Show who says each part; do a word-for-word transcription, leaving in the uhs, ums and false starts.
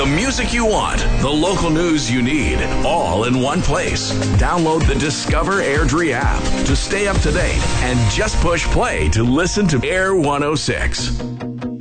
Speaker 1: The music you want, the local news you need, all in one place. Download the Discover Airdrie app to stay up to date and just push play to listen to Air one oh six.